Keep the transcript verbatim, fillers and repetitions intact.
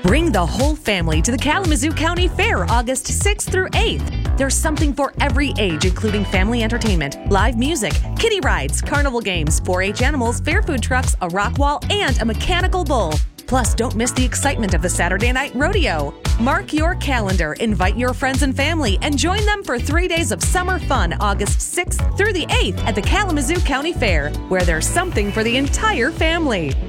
Bring the whole family to the Kalamazoo County Fair August sixth through eighth. There's something for every age, including family entertainment, live music, kiddie rides, carnival games, four H animals, fair food trucks, a rock wall, and a mechanical bull. Plus, don't miss the excitement of the Saturday Night Rodeo. Mark your calendar, invite your friends and family, and join them for three days of summer fun August sixth through the eighth at the Kalamazoo County Fair, where there's something for the entire family.